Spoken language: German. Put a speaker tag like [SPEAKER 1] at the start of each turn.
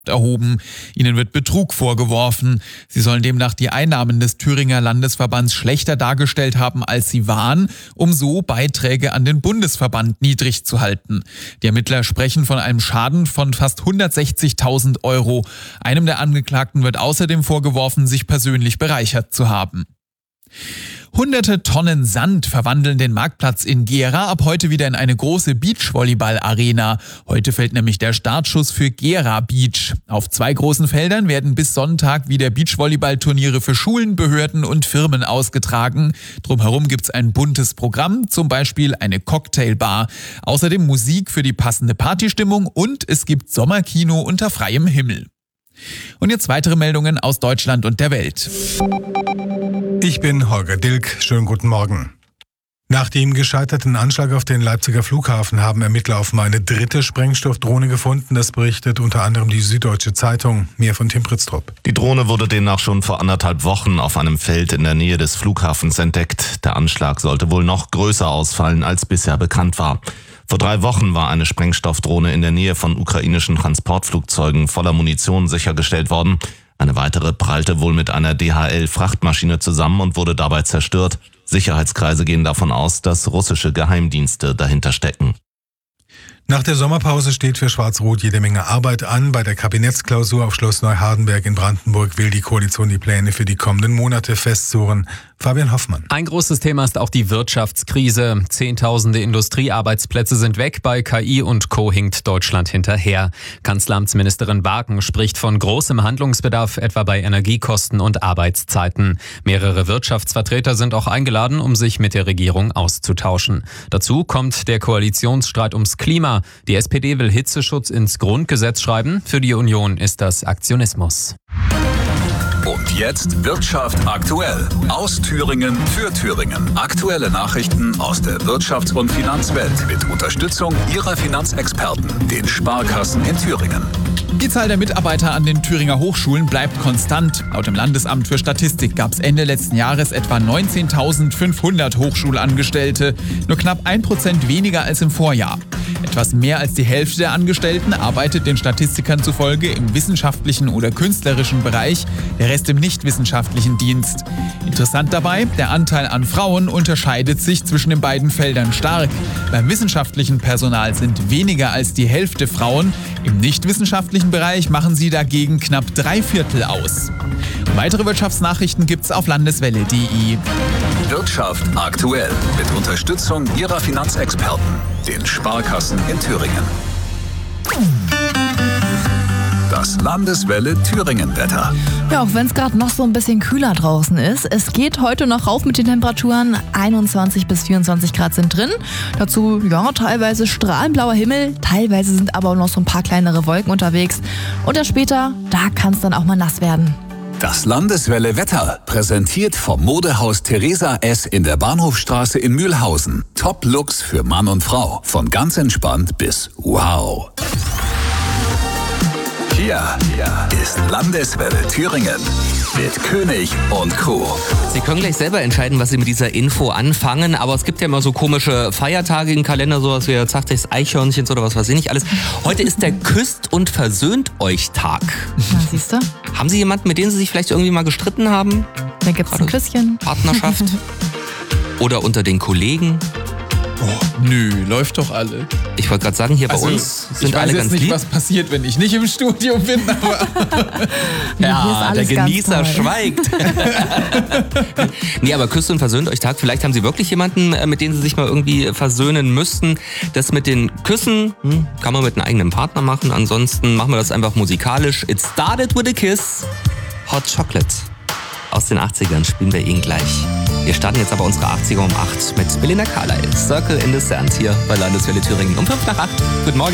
[SPEAKER 1] erhoben. Ihnen wird Betrug vorgeworfen. Sie sollen demnach die Einnahmen des Thüringer Landesverbands schlechter dargestellt haben, als sie waren, um so Beiträge an den Bundesverband niedrig zu halten. Die Ermittler sprechen von einem Schaden von fast 160.000 Euro. Einem der Angeklagten wird außerdem vorgeworfen, sich persönlich bereichert zu haben. Hunderte Tonnen Sand verwandeln den Marktplatz in Gera ab heute wieder in eine große Beachvolleyball-Arena. Heute fällt nämlich der Startschuss für Gera Beach. Auf 2 großen Feldern werden bis Sonntag wieder Beachvolleyball-Turniere für Schulen, Behörden und Firmen ausgetragen. Drumherum gibt's ein buntes Programm, zum Beispiel eine Cocktailbar. Außerdem Musik für die passende Partystimmung und es gibt Sommerkino unter freiem Himmel. Und jetzt weitere Meldungen aus Deutschland und der Welt.
[SPEAKER 2] Ich bin Holger Dilk. Schönen guten Morgen. Nach dem gescheiterten Anschlag auf den Leipziger Flughafen haben Ermittler offenbar eine 3. Sprengstoffdrohne gefunden. Das berichtet unter anderem die Süddeutsche Zeitung. Mehr von Tim Pritztrup.
[SPEAKER 3] Die Drohne wurde demnach schon vor 1,5 Wochen auf einem Feld in der Nähe des Flughafens entdeckt. Der Anschlag sollte wohl noch größer ausfallen, als bisher bekannt war. Vor 3 Wochen war eine Sprengstoffdrohne in der Nähe von ukrainischen Transportflugzeugen voller Munition sichergestellt worden. Eine weitere prallte wohl mit einer DHL-Frachtmaschine zusammen und wurde dabei zerstört. Sicherheitskreise gehen davon aus, dass russische Geheimdienste dahinter stecken.
[SPEAKER 2] Nach der Sommerpause steht für Schwarz-Rot jede Menge Arbeit an. Bei der Kabinettsklausur auf Schloss Neuhardenberg in Brandenburg will die Koalition die Pläne für die kommenden Monate festzurren. Fabian Hoffmann.
[SPEAKER 4] Ein großes Thema ist auch die Wirtschaftskrise. Zehntausende Industriearbeitsplätze sind weg. Bei KI und Co. hinkt Deutschland hinterher. Kanzleramtsministerin Barken spricht von großem Handlungsbedarf, etwa bei Energiekosten und Arbeitszeiten. Mehrere Wirtschaftsvertreter sind auch eingeladen, um sich mit der Regierung auszutauschen. Dazu kommt der Koalitionsstreit ums Klima. Die SPD will Hitzeschutz ins Grundgesetz schreiben. Für die Union ist das Aktionismus.
[SPEAKER 5] Und jetzt Wirtschaft aktuell. Aus Thüringen für Thüringen. Aktuelle Nachrichten aus der Wirtschafts- und Finanzwelt mit Unterstützung Ihrer Finanzexperten, den Sparkassen in Thüringen.
[SPEAKER 1] Die Zahl der Mitarbeiter an den Thüringer Hochschulen bleibt konstant. Laut dem Landesamt für Statistik gab es Ende letzten Jahres etwa 19.500 Hochschulangestellte, nur knapp 1% weniger als im Vorjahr. Etwas mehr als die Hälfte der Angestellten arbeitet den Statistikern zufolge im wissenschaftlichen oder künstlerischen Bereich, der Rest im nichtwissenschaftlichen Dienst. Interessant dabei, der Anteil an Frauen unterscheidet sich zwischen den beiden Feldern stark. Beim wissenschaftlichen Personal sind weniger als die Hälfte Frauen, im nichtwissenschaftlichen Bereich machen sie dagegen knapp 3/4 aus. Weitere Wirtschaftsnachrichten gibt's auf landeswelle.de.
[SPEAKER 5] Wirtschaft aktuell mit Unterstützung Ihrer Finanzexperten, den Sparkassen in Thüringen. Das Landeswelle Thüringen-Wetter.
[SPEAKER 6] Ja, auch wenn es gerade noch so ein bisschen kühler draußen ist, es geht heute noch rauf mit den Temperaturen. 21 bis 24 Grad sind drin. Dazu ja teilweise strahlenblauer Himmel, teilweise sind aber auch noch so ein paar kleinere Wolken unterwegs. Und dann später, da kann es dann auch mal nass werden.
[SPEAKER 5] Das Landeswelle Wetter, präsentiert vom Modehaus Theresa S. in der Bahnhofstraße in Mühlhausen. Top-Looks für Mann und Frau, von ganz entspannt bis wow. Hier ist Landeswelle Thüringen mit König und Co.
[SPEAKER 7] Sie können gleich selber entscheiden, was Sie mit dieser Info anfangen, aber es gibt ja immer so komische Feiertage im Kalender, sowas wie Tag Eichhörnchens oder was weiß ich nicht alles. Heute ist der Küsst und Versöhnt euch Tag.
[SPEAKER 6] Na, siehst du?
[SPEAKER 7] Haben Sie jemanden, mit dem Sie sich vielleicht irgendwie mal gestritten haben?
[SPEAKER 6] Da gibt's ein Küsschen.
[SPEAKER 7] Partnerschaft? Oder unter den Kollegen?
[SPEAKER 1] Oh, nö, läuft doch alle.
[SPEAKER 7] Ich wollte gerade sagen, hier bei uns sind alle ganz lieb.
[SPEAKER 1] Ich weiß jetzt nicht, was passiert, wenn ich nicht im Studio bin, aber
[SPEAKER 7] ja, der Genießer schweigt. Nee, aber Küsst und Versöhnt euch Tag. Vielleicht haben Sie wirklich jemanden, mit dem Sie sich mal irgendwie versöhnen müssten. Das mit den Küssen kann man mit einem eigenen Partner machen. Ansonsten machen wir das einfach musikalisch. It started with a kiss. Hot Chocolate. Aus den 80ern spielen wir ihn gleich. Wir starten jetzt aber unsere 80er um 8 mit Belinda Carlisle. Circle in the Sand hier bei Landeswelle Thüringen um 5 nach 8. Guten Morgen.